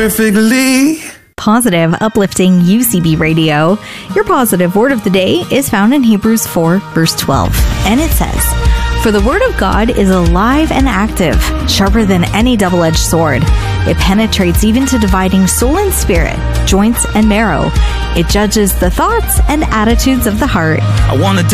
perfectly. Positive, uplifting UCB Radio. Your positive word of the day is found in Hebrews 4, verse 12. And it says, "For the word of God is alive and active, sharper than any double-edged sword. It penetrates even to dividing soul and spirit, joints and marrow. It judges the thoughts and attitudes of the heart." I want to